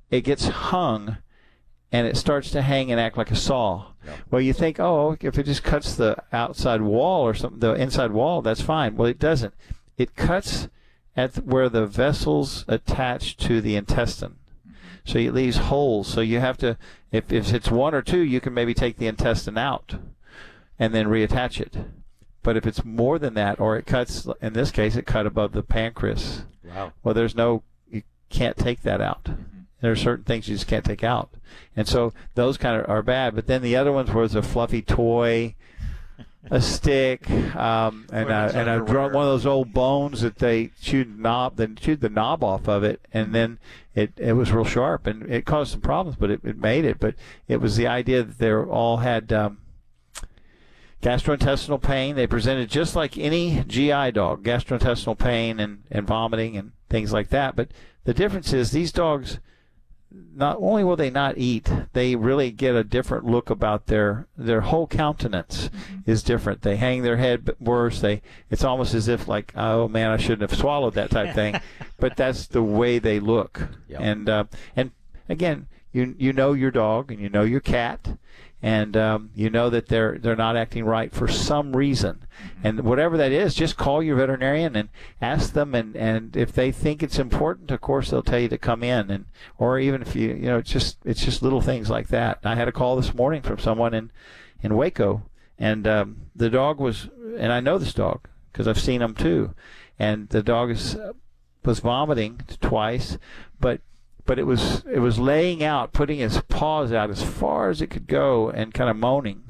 it gets hung, and it starts to hang and act like a saw. Yep. Well, you think, oh, if it just cuts the outside wall or something, the inside wall, that's fine. Well, it doesn't. It cuts at where the vessels attach to the intestine. So it leaves holes. So you have to, if it's one or two, you can maybe take the intestine out and then reattach it. But if it's more than that, or it cuts, in this case, it cut above the pancreas. Wow. Well, you can't take that out. There are certain things you just can't take out. And so those kind of are bad. But then the other ones was a fluffy toy, a stick, and a drum, one of those old bones that they chewed the knob off of it, and then it was real sharp, and it caused some problems, but it made it. But it was the idea that they all had gastrointestinal pain. They presented just like any GI dog, gastrointestinal pain and vomiting and things like that. But the difference is these dogs, not only will they not eat, they really get a different look about their whole countenance is different. They hang their head worse. It's almost as if like, oh man, I shouldn't have swallowed that type thing. But that's the way they look. Yep. And again, you know your dog and you know your cat, and you know that they're not acting right for some reason. And whatever that is, just call your veterinarian and ask them, and if they think it's important, of course they'll tell you to come in, and or even if you know it's just little things like that. I had a call this morning from someone in Waco, and the dog was, and I know this dog because I've seen him too, and the dog was vomiting twice, but it was laying out, putting its paws out as far as it could go and kind of moaning.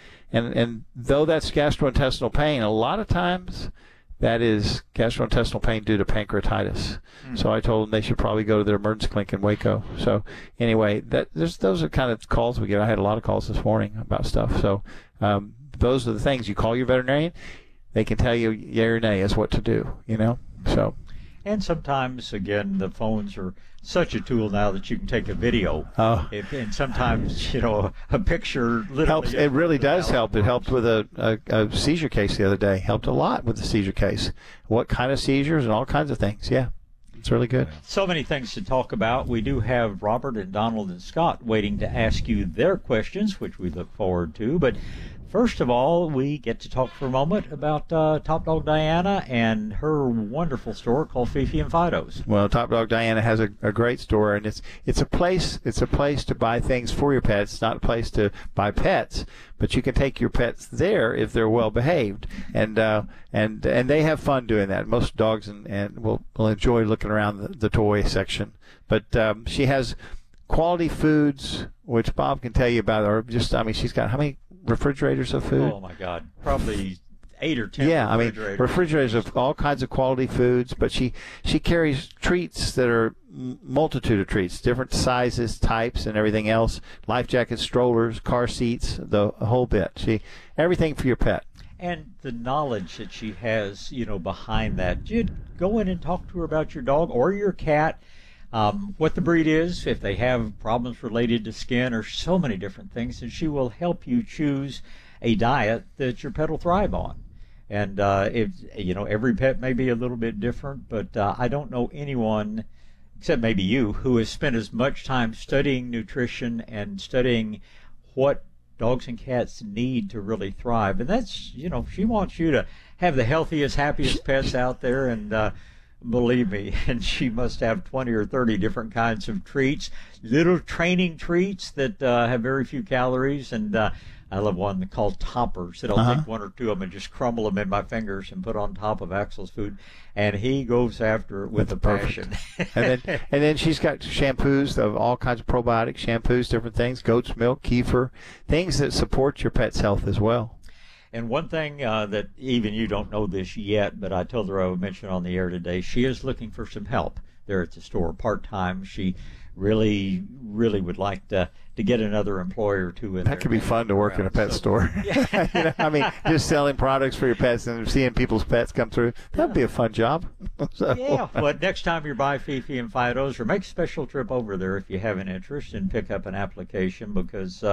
And though that's gastrointestinal pain, a lot of times that is gastrointestinal pain due to pancreatitis. So I told them they should probably go to their emergency clinic in Waco. So anyway, those are kind of calls we get. I had a lot of calls this morning about stuff. So those are the things. You call your veterinarian, they can tell you yay or nay as what to do, you know. So. And sometimes, again, the phones are such a tool now that you can take a video. And sometimes, you know, a picture literally helps. It really does help. It helped with a seizure case the other day. Helped a lot with the seizure case. What kind of seizures and all kinds of things. Yeah, it's really good. So many things to talk about. We do have Robert and Donald and Scott waiting to ask you their questions, which we look forward to. But first of all, we get to talk for a moment about Top Dog Diana and her wonderful store called Fifi and Fido's. Well, Top Dog Diana has a great store, and it's a place to buy things for your pets. It's not a place to buy pets, but you can take your pets there if they're well behaved, and they have fun doing that. Most dogs and will enjoy looking around the toy section. But she has quality foods, which Bob can tell you about. Or just, I mean, she's got how many refrigerators of food? Oh my God, probably 8 or 10. Yeah, I mean refrigerators of all kinds of quality foods. But she carries treats that are multitude of treats, different sizes, types, and everything else. Life jackets, strollers, car seats, the whole bit. Everything for your pet. And the knowledge that she has, you know, behind that. You'd go in and talk to her about your dog or your cat. What the breed is, if they have problems related to skin or so many different things, and she will help you choose a diet that your pet will thrive on. And you know, every pet may be a little bit different, but I don't know anyone, except maybe you, who has spent as much time studying nutrition and studying what dogs and cats need to really thrive. And that's, you know, she wants you to have the healthiest, happiest pets out there, and believe me, and she must have 20 or 30 different kinds of treats, little training treats that have very few calories. And I love one called toppers that I'll take one or two of them and just crumble them in my fingers and put on top of Axel's food. And he goes after it with a passion. and then she's got shampoos of all kinds of probiotic shampoos, different things, goat's milk, kefir, things that support your pet's health as well. And one thing that even you don't know this yet, but I told her I would mention on the air today, she is looking for some help there at the store part-time. She really, really would like to get another employer or two in there. That could be fun to work in a pet store. Yeah. You know, I mean, just selling products for your pets and seeing people's pets come through. That'd be a fun job. Yeah, but next time you buy Fifi and Fido's, or make a special trip over there if you have an interest, and pick up an application, because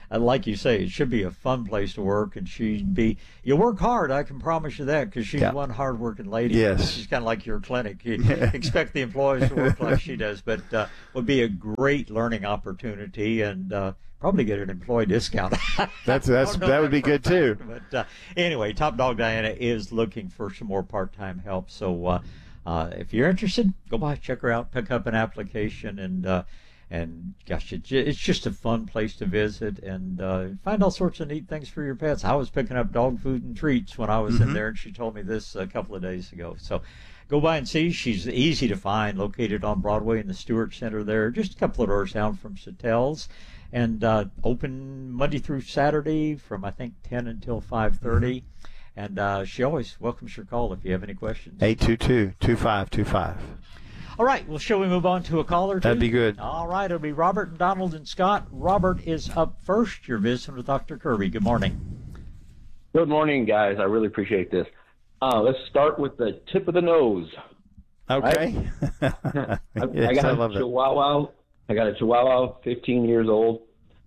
like you say, it should be a fun place to work, and you work hard, I can promise you that, because she's one hard-working lady. Yes. She's kind of like your clinic. You expect the employees to work like she does, but would be a great learning opportunity, and probably get an employee discount. That would be good too. But anyway, Top Dog Diana is looking for some more part-time help, so if you're interested, go by, check her out, pick up an application, and gosh, it's just a fun place to visit, and find all sorts of neat things for your pets. I was picking up dog food and treats when I was in there, and she told me this a couple of days ago. So go by and see. She's easy to find, located on Broadway in the Stewart Center there, just a couple of doors down from Sattel's, and open Monday through Saturday from, I think, 10 until 5:30. And she always welcomes your call if you have any questions. 822-2525. All right, well, shall we move on to a call or two? That'd be good. All right, it'll be Robert and Donald and Scott. Robert is up first. You're visiting with Dr. Kirby. Good morning. Good morning, guys. I really appreciate this. Let's start with the tip of the nose. Okay. I Yes, I got love a Chihuahua. I got a Chihuahua, 15 years old.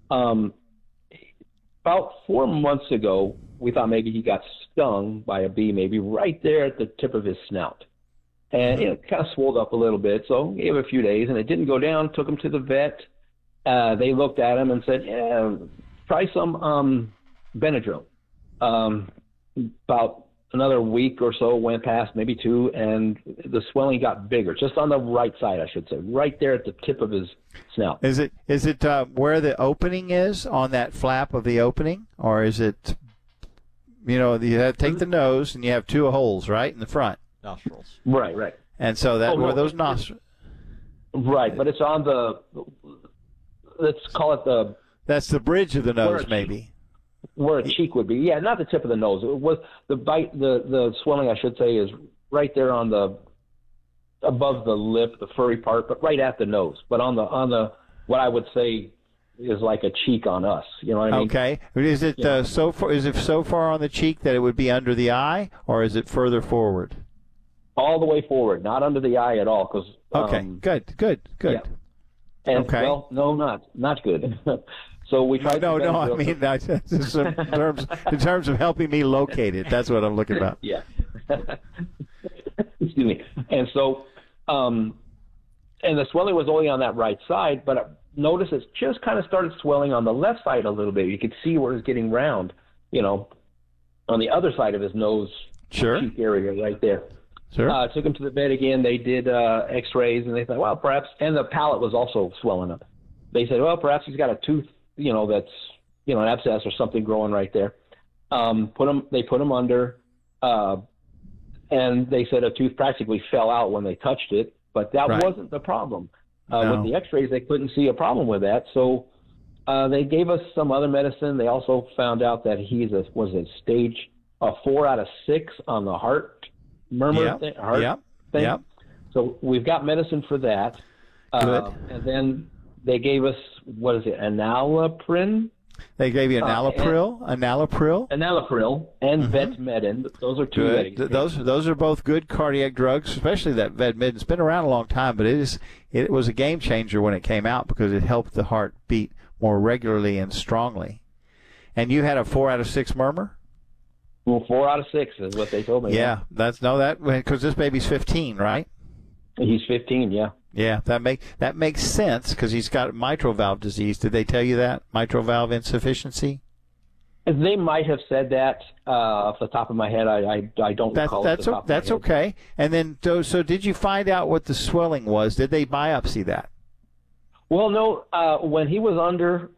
About 4 months ago, we thought maybe he got stung by a bee, maybe right there at the tip of his snout. And it kind of swelled up a little bit, so gave it a few days, and it didn't go down. Took him to the vet. They looked at him and said, yeah, try some Benadryl. About another week or so went past, maybe 2, and the swelling got bigger, just on the right side, I should say, right there at the tip of his snout. Is it where the opening is on that flap of the opening, or is it, you have take the nose and you have 2 holes right in the front? Nostrils. Right. And so where those nostrils. Right, but it's on the, let's call it that's the bridge of the nose, maybe. Where a cheek would be. Yeah, not the tip of the nose. It was the bite, the swelling, I should say, is right there on above the lip, the furry part, but right at the nose. But on the what I would say is like a cheek on us. You know what I mean? Okay. Is it so far? Is it so far on the cheek that it would be under the eye, or is it further forward? All the way forward, not under the eye at all. Cause, okay. Good. Yeah. And, okay. Well, no, not good. So we tried. No. I mean, in terms of helping me locate it. That's what I'm looking about. Yeah. Excuse me. And so, and the swelling was only on that right side, but I noticed it just kind of started swelling on the left side a little bit. You could see where it's getting round, on the other side of his nose, cheek area right there. Sure. Took him to the vet again. They did X-rays, and they thought, well, perhaps, and the palate was also swelling up. They said, well, perhaps he's got a tooth, that's, an abscess or something growing right there. They put him under, and they said a tooth practically fell out when they touched it, but that wasn't the problem. With the X-rays, they couldn't see a problem with that, so they gave us some other medicine. They also found out that he was a stage 4 out of 6 on the heart murmur thing. Yep. So we've got medicine for that. Good. And then they gave us, enalapril? They gave you enalapril and Vetmedin. Those are 2 medications. Those are both good cardiac drugs, especially that Vetmedin. It's been around a long time, but it was a game changer when it came out because it helped the heart beat more regularly and strongly. And you had a 4 out of 6 murmur? Well, 4 out of 6 is what they told me. Yeah, because this baby's 15, right? He's 15, yeah. Yeah, that makes sense because he's got mitral valve disease. Did they tell you that? Mitral valve insufficiency? They might have said that off the top of my head. I don't recall. That's okay. And then, so did you find out what the swelling was? Did they biopsy that? Well, no. When he was under,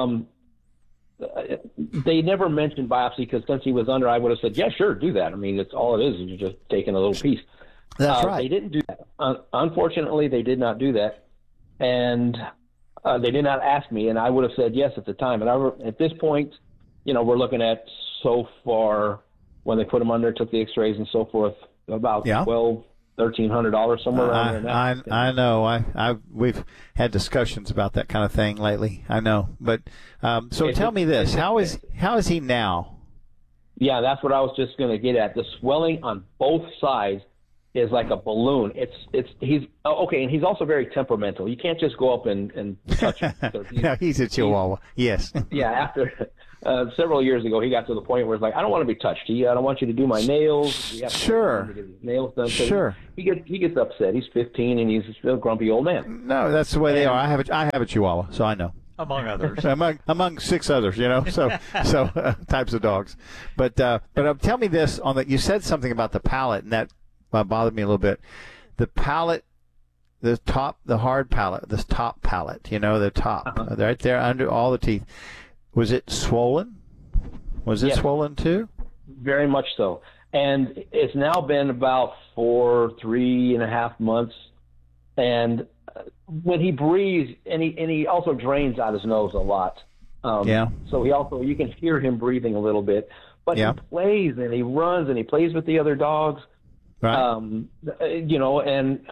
they never mentioned biopsy because since he was under, I would have said, yeah, sure, do that. I mean, it's all it is. You're just taking a little piece. That's right. They didn't do that. Unfortunately, they did not do that, and they did not ask me, and I would have said yes at the time. And at this point, we're looking at so far when they put him under, took the X-rays and so forth, about $1,300 somewhere around there. I know. We've had discussions about that kind of thing lately. I know, but so tell me this: how is he now? Yeah, that's what I was just going to get at. The swelling on both sides is like a balloon. He's okay, and he's also very temperamental. You can't just go up and touch him. No, he's a Chihuahua. Yes. Yeah, after several years ago, he got to the point where it's like, I don't want to be touched. I don't want you to do my nails. We have Sure. to get his nails done. So Sure. He gets upset. He's 15 and he's still a grumpy old man. No, that's the way they are. I have a Chihuahua, so I know. Among others. among 6 others, so types of dogs. But tell me this on that. You said something about the palate, and that bothered me a little bit. The palate, the hard palate, this top palate, the top, right there under all the teeth. Was it swollen? Was it Yes. swollen too? Very much so. And it's now been about 3.5 months. And when he breathes, and he also drains out his nose a lot. So you can hear him breathing a little bit. But he plays and he runs and he plays with the other dogs. Right. And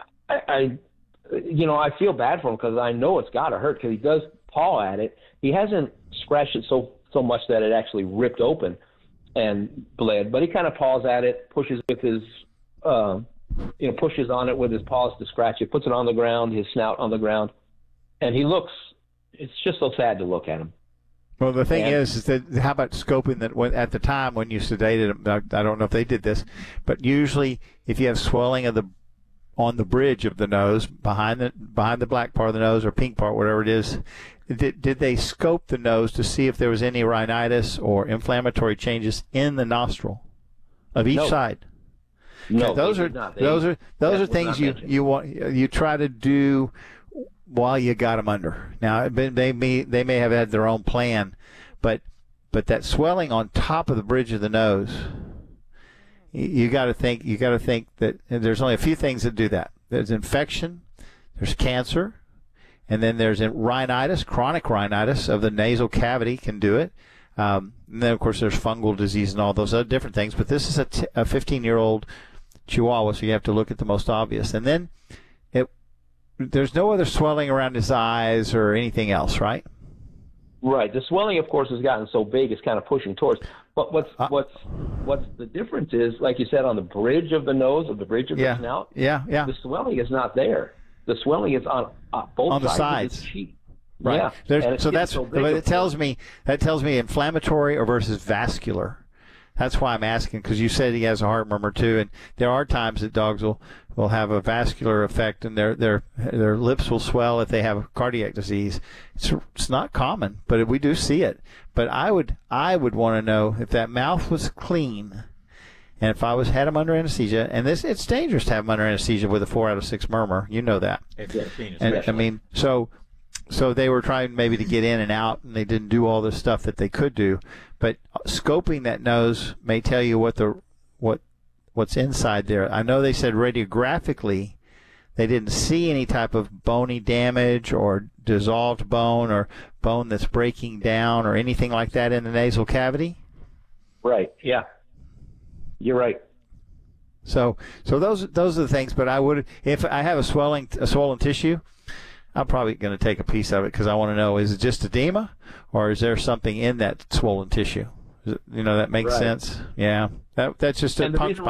I feel bad for him because I know it's got to hurt because he does paw at it. He hasn't scratched it so much that it actually ripped open and bled, but he kind of paws at it, pushes with his, pushes on it with his paws to scratch it, puts it on the ground, his snout on the ground, and it's just so sad to look at him. Well, the thing is that how about scoping that at the time when you sedated him? I don't know if they did this, but usually if you have swelling on the bridge of the nose, behind the black part of the nose or pink part, whatever it is, did they scope the nose to see if there was any rhinitis or inflammatory changes in the nostril of each side? No, those are things you try to do while you got them under. Now they may have had their own plan, but that swelling on top of the bridge of the nose, you got to think that there's only a few things that do that. There's infection, there's cancer, and then there's rhinitis, chronic rhinitis of the nasal cavity can do it. And then of course there's fungal disease and all those other different things. But this is a 15-year-old Chihuahua, so you have to look at the most obvious. And then there's no other swelling around his eyes or anything else, right? Right. The swelling, of course, has gotten so big it's kind of pushing towards. But what's the difference is, like you said, on the bridge of the nose, or the bridge of the snout. Yeah. The swelling is not there. The swelling is on both on the sides of his cheek. Right. Yeah. So it tells me inflammatory or versus vascular. That's why I'm asking, because you said he has a heart murmur too, and there are times that dogs will have a vascular effect, and their lips will swell if they have cardiac disease. It's not common, but we do see it. But I would want to know if that mouth was clean, and if I had him under anesthesia, and it's dangerous to have him under anesthesia with a 4 out of 6 murmur. You know that. And I mean, so they were trying maybe to get in and out, and they didn't do all this stuff that they could do. But scoping that nose may tell you what's inside there. I know they said radiographically they didn't see any type of bony damage or dissolved bone or bone that's breaking down or anything like that in the nasal cavity. Right. Yeah. You're right. So those are the things. But I would, if I have a swollen tissue, I'm probably going to take a piece of it because I want to know, is it just edema or is there something in that swollen tissue? That makes sense. Yeah. That's just a punch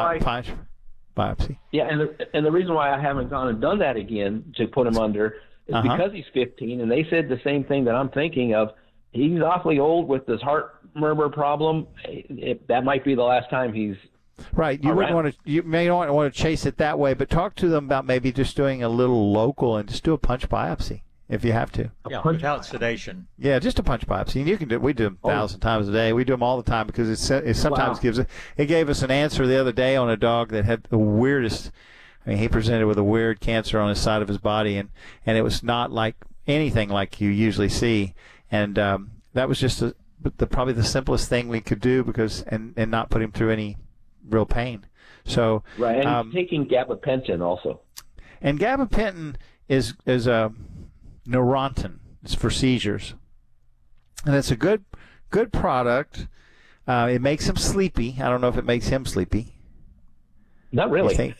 biopsy. Yeah, and the reason why I haven't gone and done that again to put him under is because he's 15, and they said the same thing that I'm thinking of. He's awfully old with this heart murmur problem. That might be the last time he's right. You may not want to chase it that way, but talk to them about maybe just doing a little local and just do a punch biopsy if you have to. Yeah, without sedation. Yeah, just a punch biopsy. And you can do. We do them 1,000 times a day. We do them all the time because it sometimes gives it. It gave us an answer the other day on a dog that had the weirdest. I mean, he presented with a weird cancer on his side of his body, and it was not like anything like you usually see. And that was just probably the simplest thing we could do and not put him through any real pain. So right, and he's taking gabapentin also. And gabapentin is a Neurontin. It's for seizures, and it's a good product. It makes him sleepy. I don't know if it makes him sleepy. Not really.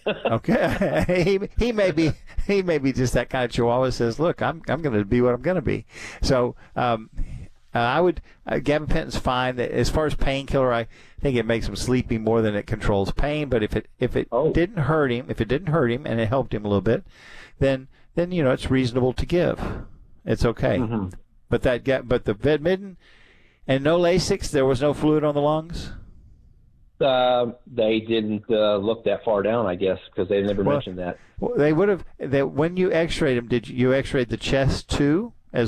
Okay. he may be just that kind of Chihuahua. Says, look, I'm going to be what I'm going to be. So I would gabapentin's fine. As far as painkiller, I think it makes him sleepy more than it controls pain. But if it didn't hurt him, and it helped him a little bit, then it's reasonable to give. It's okay. Mm-hmm. But the Vedmidin and no Lasix, there was no fluid on the lungs. They didn't look that far down, I guess, because they never mentioned that. Well, they would have. When you X-rayed him, did you X-rayed the chest too?